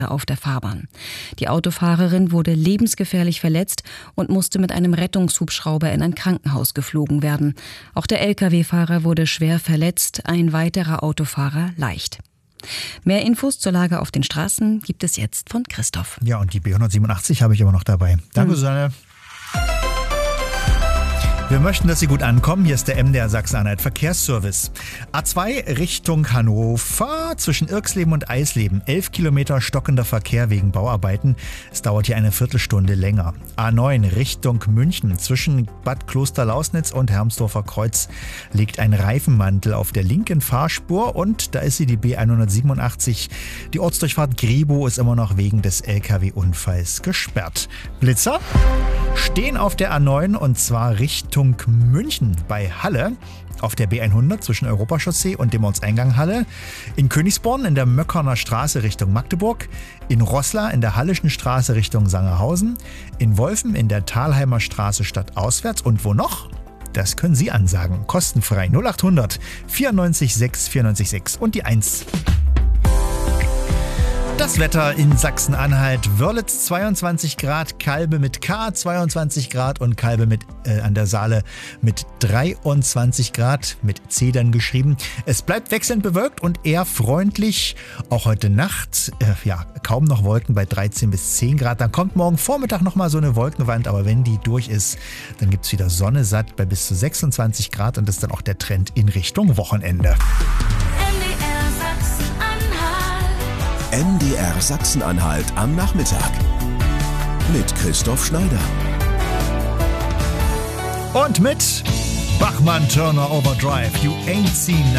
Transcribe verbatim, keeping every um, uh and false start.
auf der Fahrbahn. Die Autofahrerin wurde lebensgefährlich verletzt und musste mit einem Rettungshubschrauber in ein Krankenhaus geflogen werden. Auch der L K W-Fahrer wurde schwer verletzt, ein weiterer Autofahrer leicht. Mehr Infos zur Lage auf den Straßen gibt es jetzt von Christoph. Ja, und die B hundertsiebenundachtzig habe ich aber noch dabei. Danke, hm. Susanne. Wir möchten, dass Sie gut ankommen. Hier ist der M D R Sachsen-Anhalt Verkehrsservice. A zwei Richtung Hannover zwischen Irxleben und Eisleben. Elf Kilometer stockender Verkehr wegen Bauarbeiten. Es dauert hier eine Viertelstunde länger. A neun Richtung München zwischen Bad Klosterlausnitz und Hermsdorfer Kreuz liegt ein Reifenmantel auf der linken Fahrspur und da ist sie, die B hundertsiebenundachtzig. Die Ortsdurchfahrt Grebo ist immer noch wegen des L K W-Unfalls gesperrt. Blitzer stehen auf der A neun und zwar Richtung München bei Halle auf der B hundert zwischen Europachaussee und dem Ortseingang Halle, in Königsborn in der Möckerner Straße Richtung Magdeburg, in Roßla in der Hallischen Straße Richtung Sangerhausen, in Wolfen in der Thalheimer Straße stadtauswärts und wo noch? Das können Sie ansagen. Kostenfrei null achthundert vierundneunzig sechs vierundneunzig sechs und die eins. Das Wetter in Sachsen-Anhalt: Wörlitz zweiundzwanzig Grad, Kalbe mit K zweiundzwanzig Grad und Kalbe mit äh, an der Saale mit dreiundzwanzig Grad, mit C dann geschrieben. Es bleibt wechselnd bewölkt und eher freundlich. Auch heute Nacht, äh, ja, kaum noch Wolken bei dreizehn bis zehn Grad. Dann kommt morgen Vormittag nochmal so eine Wolkenwand, aber wenn die durch ist, dann gibt es wieder Sonne satt bei bis zu sechsundzwanzig Grad und das ist dann auch der Trend in Richtung Wochenende. M D R Sachsen-Anhalt am Nachmittag mit Christoph Schneider. Und mit Bachmann Turner Overdrive. You ain't seen